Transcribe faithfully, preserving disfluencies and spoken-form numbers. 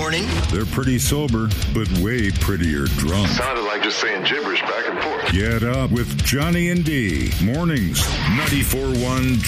morning. They're pretty sober, but way prettier drunk. Sounded like just saying gibberish back and forth. Get up with Johnny and D. Mornings, ninety-four point one